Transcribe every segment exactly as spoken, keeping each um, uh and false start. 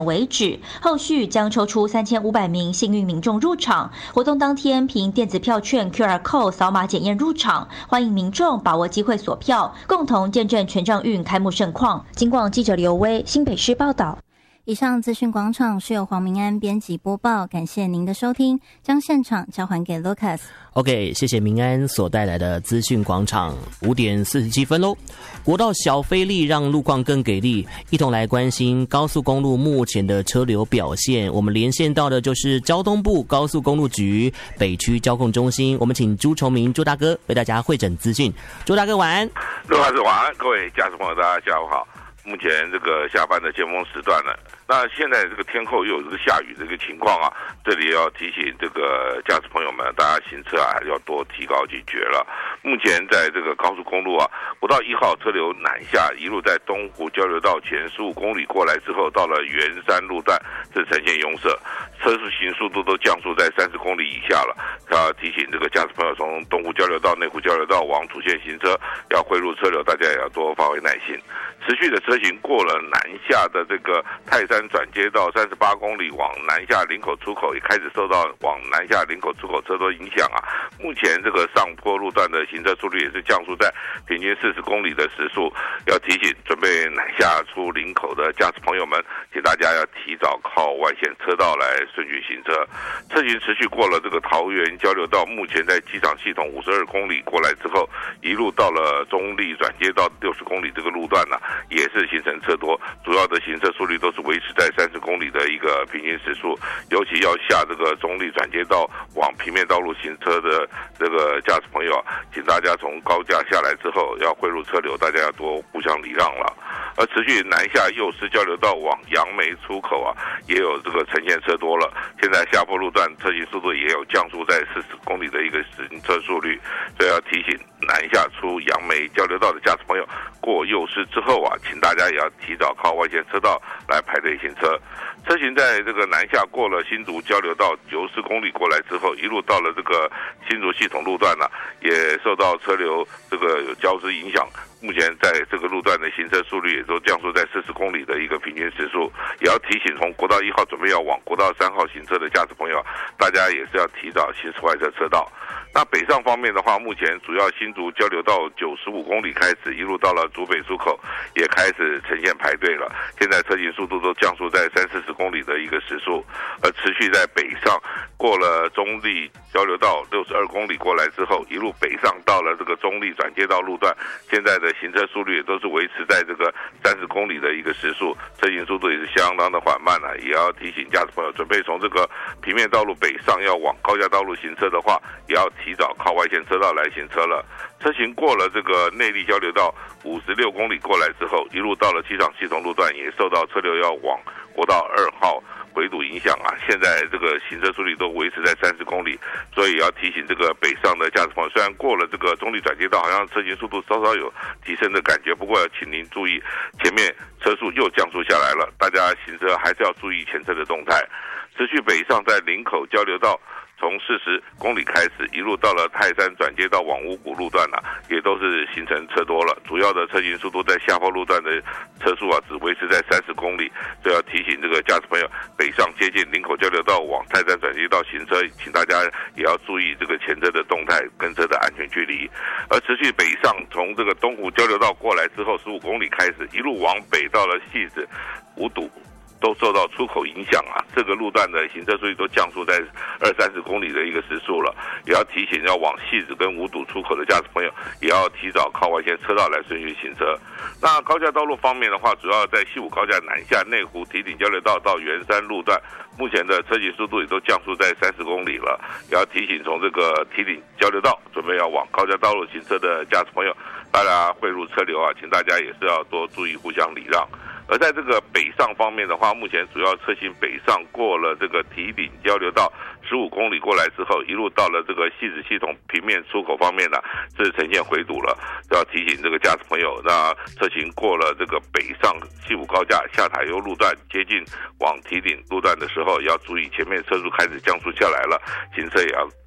为止，后续将抽出三千五百名幸运民众入场。活动当天凭电子票券 Q R Code 扫码检验入场，欢迎民众把握机会锁票，共同见证全仗运开幕盛况。金广记者刘威新北市报道。 以上资讯广场是由黄明安编辑播报，感谢您的收听，将现场交还给 Lucas。OK， 谢谢明安所带来的资讯广场。五点四十七分喽，国道小飞力让路况更给力，一同来关心高速公路目前的车流表现。我们连线到的就是交通部高速公路局北区交控中心，我们请朱崇明朱大哥为大家汇整资讯。朱大哥晚安。 陆老师晚安，各位驾驶朋友大家下午好。目前这个下班的尖峰时段呢，那现在这个天候又有这个下雨这个情况啊，这里要提醒这个驾驶朋友们，大家行车啊还是要多提高警觉了。目前在这个高速公路啊，国道一号车流南下，一路在东湖交流道前十五公里过来之后，到了圆山路段是呈现拥塞，车速行速度都降速在三十公里以下了。要提醒这个驾驶朋友，从东湖交流道、内湖交流道往主线行车要汇入车流，大家也要多发挥耐心。持续的车行过了南下的这个泰山转接道三十八公里往南下林口出口，也开始受到往南下林口出口车多影响啊。目前这个上坡路段的行车速率也是降速在平均四十公里的时速。要提醒准备南下出林口的驾驶朋友们，请大家要提早靠外线车道来顺序行车。车行持续过了这个桃园交流道，目前在机场系统五十二公里过来之后，一路到了中立转接到六十公里这个路段呢、啊，也是形成车多，主要的行车速率都是维持在三十公里的一个平均时速。尤其要下这个中立转接道往平面道路行车的这个驾驶朋友啊，请大家从高架下来之后要汇入车流，大家要多互相礼让了。而持续南下右师交流道往杨梅出口啊，也有这个呈现车多了。现在下坡路段车行速度也有降速在四十公里的一个行车速率，所以要提醒南下出杨梅交流道的驾驶朋友，过右师之后啊，请大家也要提早靠外线车道来排队行车。车行在这个南下过了新竹交流道九十公里过来之后，一路到了这个新竹系统路段呢、啊，也受到车流这个有交织影响。目前在这个路段的行车速率也都降速在四十公里的一个平均时速。也要提醒从国道一号准备要往国道三号行车的驾驶朋友，大家也是要提早行驶外侧车道。那北上方面的话，目前主要新竹交流道九十五公里开始，一路到了竹北出口，也开始呈现排队了。现在车行速度都降速在三四十公里的一个时速，而持续在北上过了中立交流道六十二公里过来之后，一路北上到了这个中立转接道路段，现在的行车速率也都是维持在这个三十公里的一个时速，车行速度也是相当的缓慢了、啊。也要提醒驾驶朋友，准备从这个平面道路北上要往高架道路行车的话，也要提早靠外线车道来行车了。车行过了这个内壢交流道五十六公里过来之后，一路到了机场系统路段，也受到车流要往国道二号回堵影响啊，现在这个行车速率都维持在三十公里，所以要提醒这个北上的驾驶朋友，虽然过了这个中立转接道，好像车行速度稍稍有提升的感觉，不过请您注意，前面车速又降速下来了，大家行车还是要注意前车的动态。持续北上在林口交流道，从四十公里开始，一路到了泰山转接道往五股路段啊，也都是形成车多了。主要的车行速度在下坡路段的车速啊，只维持在三十公里，所以要提醒这个驾驶朋友，北上接近林口交流道往泰山转接道行车，请大家也要注意这个前车的动态跟车的安全距离。而持续北上，从这个东湖交流道过来之后，十五公里开始，一路往北到了汐止五堵，都受到出口影响啊，这个路段的行车速率都降速在二三十公里的一个时速了。也要提醒要往汐止跟五堵出口的驾驶朋友，也要提早靠外线车道来顺序行车。那高架道路方面的话，主要在西武高架南下内湖堤顶交流道到圆山路段，目前的车行速度也都降速在三十公里了。也要提醒从这个堤顶交流道准备要往高架道路行车的驾驶朋友，大家汇入车流啊，请大家也是要多注意互相礼让。而在这个北上方面的话，目前主要车行北上过了这个堤顶交流道十五公里过来之后，一路到了这个汐止系统平面出口方面呢，是呈现回堵了。要提醒这个驾驶朋友，那车行过了这个北上西武高架下塔悠路段，接近往堤顶路段的时候，要注意前面车速开始降速下来了，行车也要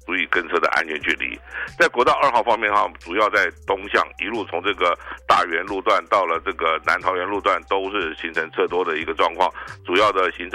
注意跟车的安全距离。在国道二号方面哈，主要在东向一路从这个大园路段到了这个南桃园路段，都是形成车多的一个状况，主要的行车